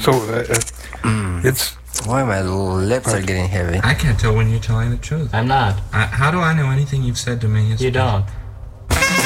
So it's Why my lips are getting heavy? I can't tell when you're telling the truth. I'm not. How do I know anything you've said to me is You don't.